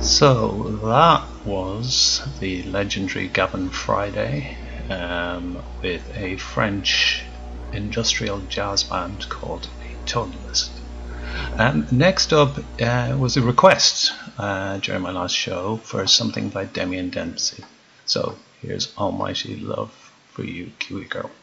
So that was the legendary Gavin Friday with a French industrial jazz band called A Tonalist. Next up was a request during my last show for something by Demian Dempsey. So here's Almighty Love for you, Kiwi Girl.